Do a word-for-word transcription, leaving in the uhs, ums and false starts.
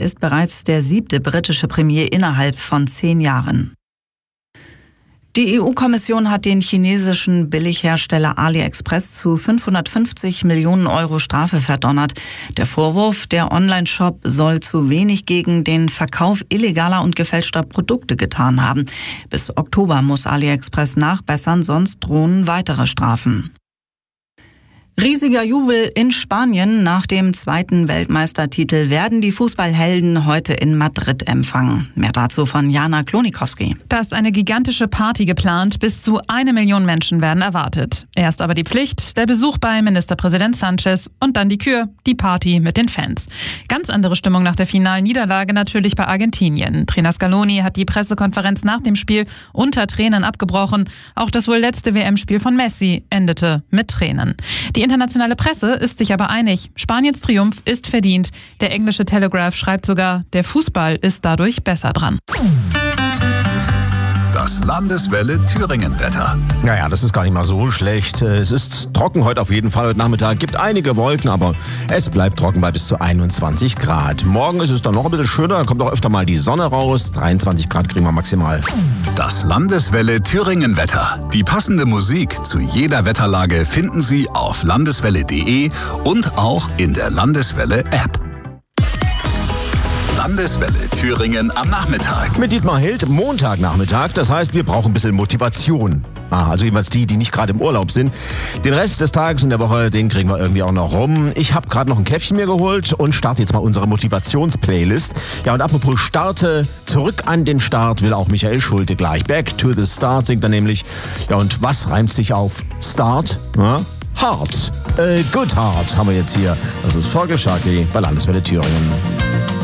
ist bereits der siebte britische Premier innerhalb von zehn Jahren. Die E U-Kommission hat den chinesischen Billighersteller AliExpress zu fünfhundertfünfzig Millionen Euro Strafe verdonnert. Der Vorwurf, der Online-Shop soll zu wenig gegen den Verkauf illegaler und gefälschter Produkte getan haben. Bis Oktober muss AliExpress nachbessern, sonst drohen weitere Strafen. Riesiger Jubel in Spanien. Nach dem zweiten Weltmeistertitel werden die Fußballhelden heute in Madrid empfangen. Mehr dazu von Jana Klonikowski. Da ist eine gigantische Party geplant. Bis zu eine Million Menschen werden erwartet. Erst aber die Pflicht, der Besuch bei Ministerpräsident Sanchez und dann die Kür, die Party mit den Fans. Ganz andere Stimmung nach der finalen Niederlage natürlich bei Argentinien. Trainer Scaloni hat die Pressekonferenz nach dem Spiel unter Tränen abgebrochen. Auch das wohl letzte W M-Spiel von Messi endete mit Tränen. Die internationale Presse ist sich aber einig. Spaniens Triumph ist verdient. Der englische Telegraph schreibt sogar, der Fußball ist dadurch besser dran. Das Landeswelle Thüringen-Wetter. Naja, das ist gar nicht mal so schlecht. Es ist trocken heute auf jeden Fall. Heute Nachmittag gibt einige Wolken, aber es bleibt trocken bei bis zu einundzwanzig Grad. Morgen ist es dann noch ein bisschen schöner, dann kommt auch öfter mal die Sonne raus. dreiundzwanzig Grad kriegen wir maximal. Das Landeswelle Thüringen-Wetter. Die passende Musik zu jeder Wetterlage finden Sie auf landeswelle punkt de und auch in der Landeswelle-App. Landeswelle Thüringen am Nachmittag. Mit Dietmar Hild, Montagnachmittag. Das heißt, wir brauchen ein bisschen Motivation. Ah, also jeweils die, die nicht gerade im Urlaub sind. Den Rest des Tages und der Woche, den kriegen wir irgendwie auch noch rum. Ich habe gerade noch ein Käffchen mir geholt und starte jetzt mal unsere Motivationsplaylist. Ja, und apropos Starte, zurück an den Start will auch Michael Schulte gleich. Back to the Start singt er nämlich. Ja, und was reimt sich auf Start? Ja? Hard. Äh, Good Heart haben wir jetzt hier. Das ist Volker Scharki bei Landeswelle Thüringen.